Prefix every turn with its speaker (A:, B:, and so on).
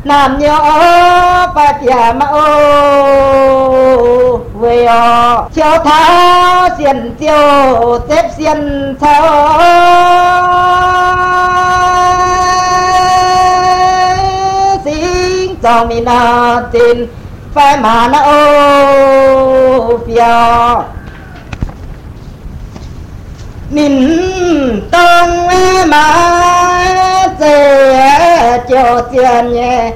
A: nam nhớ ba tia ma ô về chiều tháo xiên chiều xếp xiên tháo xin cho mình tin phải mà nó ô phiêu mình tông mà chiều tiền nhẹ